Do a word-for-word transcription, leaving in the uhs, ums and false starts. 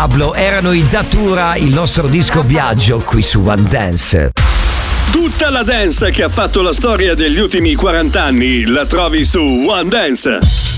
Diablo erano i Datura, il nostro disco viaggio qui su One Dance. Tutta la dance che ha fatto la storia degli ultimi quaranta anni la trovi su One Dance.